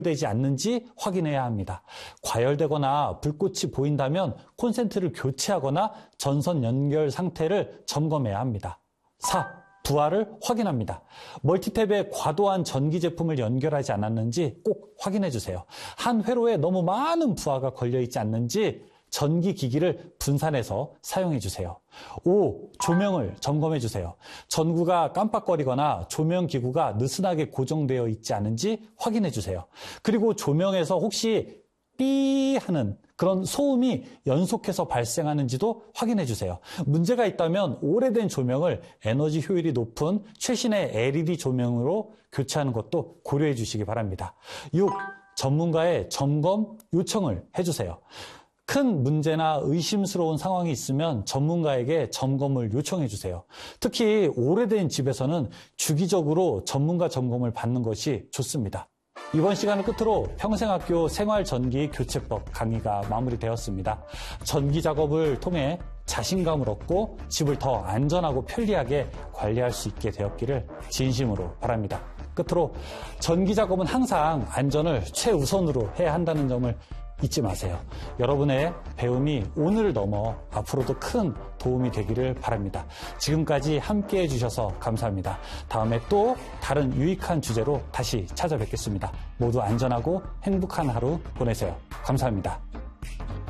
되지 않는지 확인해야 합니다. 과열되거나 불꽃이 보인다면 콘센트를 교체하거나 전선 연결 상태를 점검해야 합니다. 4. 부하를 확인합니다. 멀티탭에 과도한 전기 제품을 연결하지 않았는지 꼭 확인해 주세요. 한 회로에 너무 많은 부하가 걸려 있지 않는지 전기 기기를 분산해서 사용해 주세요. 5. 조명을 점검해 주세요. 전구가 깜빡거리거나 조명 기구가 느슨하게 고정되어 있지 않은지 확인해 주세요. 그리고 조명에서 혹시 삐 하는 그런 소음이 연속해서 발생하는지도 확인해 주세요. 문제가 있다면 오래된 조명을 에너지 효율이 높은 최신의 LED 조명으로 교체하는 것도 고려해 주시기 바랍니다. 6. 전문가의 점검 요청을 해주세요. 큰 문제나 의심스러운 상황이 있으면 전문가에게 점검을 요청해 주세요. 특히 오래된 집에서는 주기적으로 전문가 점검을 받는 것이 좋습니다. 이번 시간을 끝으로 평생학교 생활전기교체법 강의가 마무리되었습니다. 전기 작업을 통해 자신감을 얻고 집을 더 안전하고 편리하게 관리할 수 있게 되었기를 진심으로 바랍니다. 끝으로 전기 작업은 항상 안전을 최우선으로 해야 한다는 점을 잊지 마세요. 여러분의 배움이 오늘을 넘어 앞으로도 큰 도움이 되기를 바랍니다. 지금까지 함께해 주셔서 감사합니다. 다음에 또 다른 유익한 주제로 다시 찾아뵙겠습니다. 모두 안전하고 행복한 하루 보내세요. 감사합니다.